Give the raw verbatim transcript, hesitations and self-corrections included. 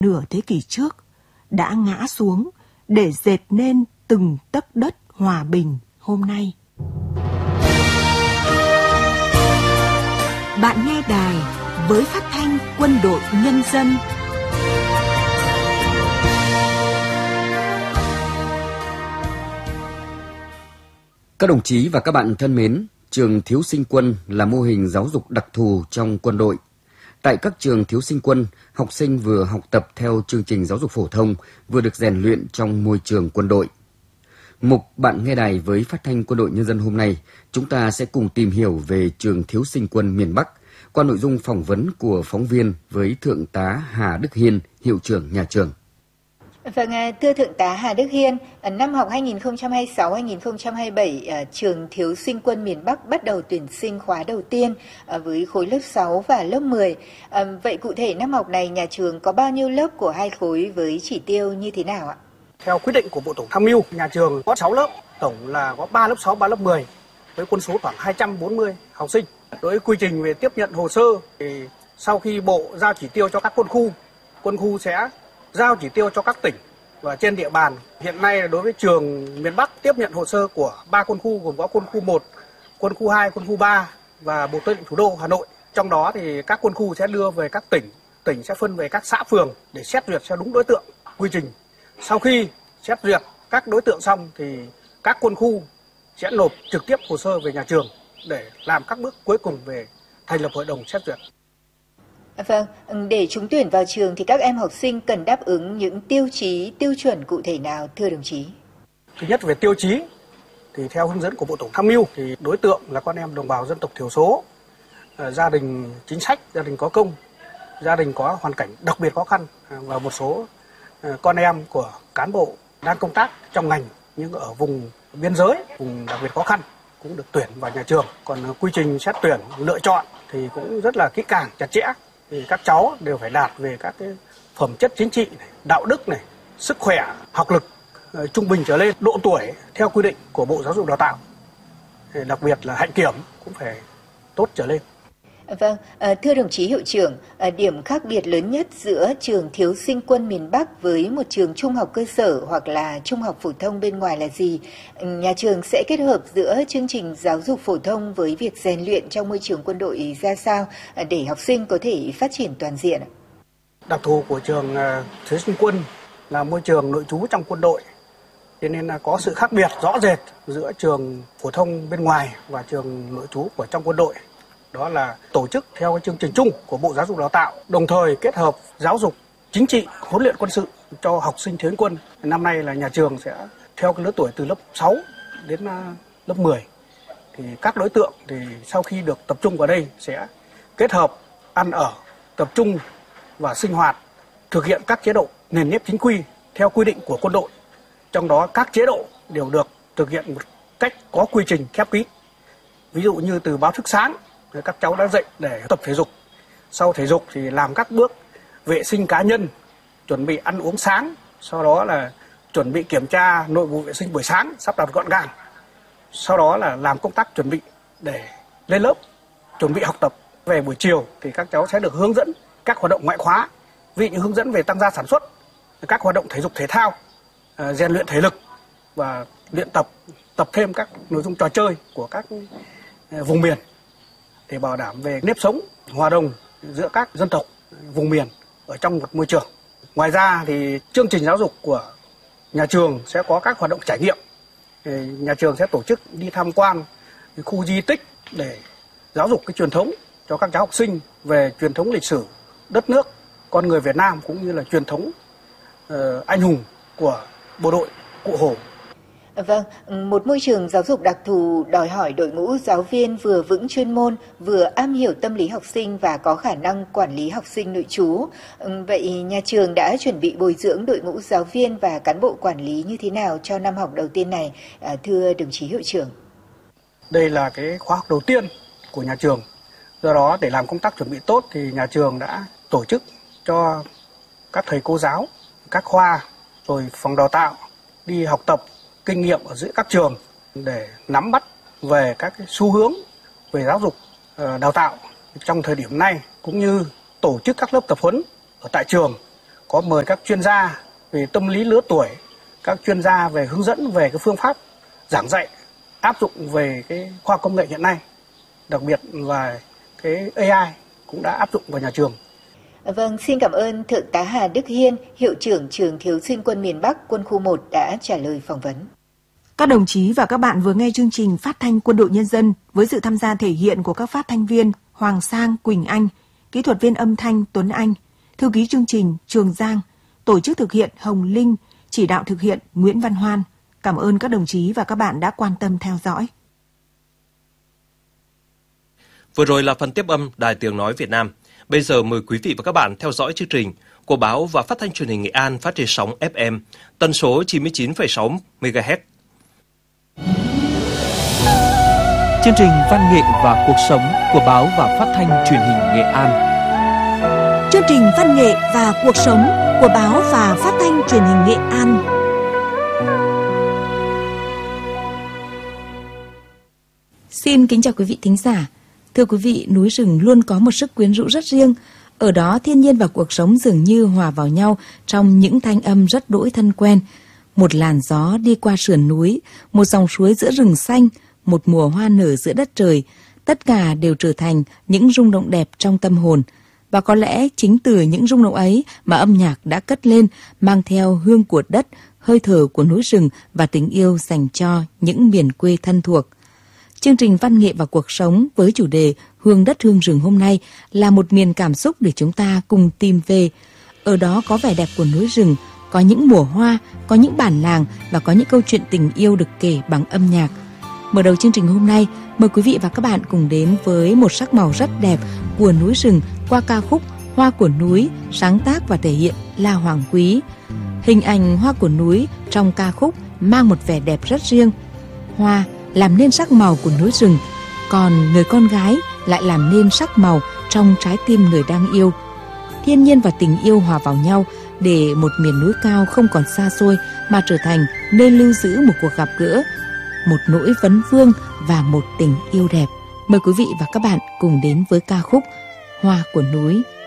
nửa thế kỷ trước đã ngã xuống để dệt nên từng tấc đất hòa bình hôm nay. Bạn nghe đài với phát thanh Quân đội Nhân dân. Các đồng chí và các bạn thân mến, trường thiếu sinh quân là mô hình giáo dục đặc thù trong quân đội. Tại các trường thiếu sinh quân, học sinh vừa học tập theo chương trình giáo dục phổ thông, vừa được rèn luyện trong môi trường quân đội. Mục Bạn nghe đài với phát thanh Quân đội Nhân dân hôm nay, chúng ta sẽ cùng tìm hiểu về trường thiếu sinh quân miền Bắc qua nội dung phỏng vấn của phóng viên với Thượng tá Hà Đức Hiên, hiệu trưởng nhà trường. Vâng, thưa Thượng tá Hà Đức Hiên, năm học hai nghìn không trăm hai mươi sáu hai nghìn không trăm hai mươi bảy, trường thiếu sinh quân miền Bắc bắt đầu tuyển sinh khóa đầu tiên với khối lớp sáu và lớp mười. Vậy cụ thể năm học này nhà trường có bao nhiêu lớp của hai khối với chỉ tiêu như thế nào ạ? Theo quyết định của Bộ Tổng tham mưu, nhà trường có sáu lớp, tổng là có ba lớp sáu, ba lớp mười với quân số khoảng hai trăm bốn mươi học sinh. Đối với quy trình về tiếp nhận hồ sơ thì sau khi Bộ giao chỉ tiêu cho các quân khu, quân khu sẽ giao chỉ tiêu cho các tỉnh và trên địa bàn. Hiện nay đối với trường miền Bắc tiếp nhận hồ sơ của ba quân khu gồm có quân khu một, quân khu hai, quân khu ba và Bộ Tư lệnh Thủ đô Hà Nội. Trong đó thì các quân khu sẽ đưa về các tỉnh, tỉnh sẽ phân về các xã phường để xét duyệt theo đúng đối tượng, quy trình. Sau khi xét duyệt các đối tượng xong thì các quân khu sẽ nộp trực tiếp hồ sơ về nhà trường để làm các bước cuối cùng về thành lập hội đồng xét duyệt. Vâng, để trúng tuyển vào trường thì các em học sinh cần đáp ứng những tiêu chí, tiêu chuẩn cụ thể nào thưa đồng chí? Thứ nhất về tiêu chí thì theo hướng dẫn của Bộ Tổng tham mưu thì đối tượng là con em đồng bào dân tộc thiểu số, gia đình chính sách, gia đình có công, gia đình có hoàn cảnh đặc biệt khó khăn và một số con em của cán bộ đang công tác trong ngành nhưng ở vùng biên giới, vùng đặc biệt khó khăn cũng được tuyển vào nhà trường. Còn quy trình xét tuyển, lựa chọn thì cũng rất là kỹ càng, chặt chẽ. Thì các cháu đều phải đạt về các cái phẩm chất chính trị, này, đạo đức này, sức khỏe, học lực uh, trung bình trở lên, độ tuổi theo quy định của Bộ Giáo dục Đào tạo. Thì đặc biệt là hạnh kiểm cũng phải tốt trở lên. Vâng, thưa đồng chí hiệu trưởng, điểm khác biệt lớn nhất giữa trường thiếu sinh quân miền Bắc với một trường trung học cơ sở hoặc là trung học phổ thông bên ngoài là gì? Nhà trường sẽ kết hợp giữa chương trình giáo dục phổ thông với việc rèn luyện trong môi trường quân đội ra sao để học sinh có thể phát triển toàn diện? Đặc thù của trường thiếu sinh quân là môi trường nội trú trong quân đội, cho nên là có sự khác biệt rõ rệt giữa trường phổ thông bên ngoài và trường nội trú của trong quân đội. Đó là tổ chức theo cái chương trình chung của Bộ Giáo dục Đào tạo, đồng thời kết hợp giáo dục chính trị, huấn luyện quân sự cho học sinh thiếu quân. Năm nay là nhà trường sẽ theo cái lứa tuổi từ lớp sáu đến lớp mười. Thì các đối tượng thì sau khi được tập trung vào đây sẽ kết hợp ăn ở, tập trung và sinh hoạt, thực hiện các chế độ nền nếp chính quy theo quy định của quân đội. Trong đó các chế độ đều được thực hiện một cách có quy trình khép kín. Ví dụ như từ báo thức sáng, các cháu đã dậy để tập thể dục. Sau thể dục thì làm các bước vệ sinh cá nhân, chuẩn bị ăn uống sáng. Sau đó là chuẩn bị kiểm tra nội vụ vệ sinh buổi sáng, sắp đặt gọn gàng. Sau đó là làm công tác chuẩn bị để lên lớp, chuẩn bị học tập. Về buổi chiều thì các cháu sẽ được hướng dẫn các hoạt động ngoại khóa, ví dụ như hướng dẫn về tăng gia sản xuất, các hoạt động thể dục thể thao, rèn luyện thể lực và luyện tập, tập thêm các nội dung trò chơi của các vùng miền để bảo đảm về nếp sống hòa đồng giữa các dân tộc vùng miền ở trong một môi trường. Ngoài ra thì chương trình giáo dục của nhà trường sẽ có các hoạt động trải nghiệm. Nhà trường sẽ tổ chức đi tham quan khu di tích để giáo dục cái truyền thống cho các cháu học sinh về truyền thống lịch sử đất nước, con người Việt Nam cũng như là truyền thống uh, anh hùng của bộ đội Cụ Hồ. Vâng, một môi trường giáo dục đặc thù đòi hỏi đội ngũ giáo viên vừa vững chuyên môn, vừa am hiểu tâm lý học sinh và có khả năng quản lý học sinh nội trú. Vậy nhà trường đã chuẩn bị bồi dưỡng đội ngũ giáo viên và cán bộ quản lý như thế nào cho năm học đầu tiên này, thưa đồng chí hiệu trưởng? Đây là cái khóa học đầu tiên của nhà trường. Do đó để làm công tác chuẩn bị tốt thì nhà trường đã tổ chức cho các thầy cô giáo, các khoa, rồi phòng đào tạo đi học tập kinh nghiệm ở giữa các trường để nắm bắt về các cái xu hướng về giáo dục đào tạo trong thời điểm này, cũng như tổ chức các lớp tập huấn ở tại trường có mời các chuyên gia về tâm lý lứa tuổi, các chuyên gia về hướng dẫn về cái phương pháp giảng dạy áp dụng về cái khoa công nghệ hiện nay, đặc biệt là cái a i cũng đã áp dụng vào nhà trường. Vâng, xin cảm ơn Thượng tá Hà Đức Hiên, Hiệu trưởng Trường Thiếu sinh quân miền Bắc, Quân khu một đã trả lời phỏng vấn. Các đồng chí và các bạn vừa nghe chương trình Phát thanh Quân đội Nhân dân với sự tham gia thể hiện của các phát thanh viên Hoàng Sang, Quỳnh Anh, kỹ thuật viên âm thanh Tuấn Anh, thư ký chương trình Trường Giang, tổ chức thực hiện Hồng Linh, chỉ đạo thực hiện Nguyễn Văn Hoan. Cảm ơn các đồng chí và các bạn đã quan tâm theo dõi. Vừa rồi là phần tiếp âm Đài Tiếng nói Việt Nam. Bây giờ mời quý vị và các bạn theo dõi chương trình của báo và phát thanh truyền hình Nghệ An phát trên sóng ép em tần số chín mươi chín phẩy sáu mê ga héc. Chương trình Văn nghệ và cuộc sống của báo và phát thanh truyền hình Nghệ An. Chương trình Văn nghệ và cuộc sống của báo và phát thanh truyền hình Nghệ An. Xin kính chào quý vị thính giả. Thưa quý vị, núi rừng luôn có một sức quyến rũ rất riêng. Ở đó thiên nhiên và cuộc sống dường như hòa vào nhau trong những thanh âm rất đỗi thân quen. Một làn gió đi qua sườn núi, một dòng suối giữa rừng xanh, một mùa hoa nở giữa đất trời. Tất cả đều trở thành những rung động đẹp trong tâm hồn. Và có lẽ chính từ những rung động ấy mà âm nhạc đã cất lên, mang theo hương của đất, hơi thở của núi rừng và tình yêu dành cho những miền quê thân thuộc. Chương trình Văn nghệ và cuộc sống với chủ đề Hương đất hương rừng hôm nay là một miền cảm xúc để chúng ta cùng tìm về. Ở đó có vẻ đẹp của núi rừng, có những mùa hoa, có những bản làng và có những câu chuyện tình yêu được kể bằng âm nhạc. Mở đầu chương trình hôm nay, mời quý vị và các bạn cùng đến với một sắc màu rất đẹp của núi rừng qua ca khúc Hoa của núi, sáng tác và thể hiện La Hoàng Quý. Hình ảnh hoa của núi trong ca khúc mang một vẻ đẹp rất riêng. Hoa làm nên sắc màu của núi rừng, còn người con gái lại làm nên sắc màu trong trái tim người đang yêu. Thiên nhiên và tình yêu hòa vào nhau để một miền núi cao không còn xa xôi mà trở thành nơi lưu giữ một cuộc gặp gỡ, một nỗi vấn vương và một tình yêu đẹp. Mời quý vị và các bạn cùng đến với ca khúc Hoa của núi.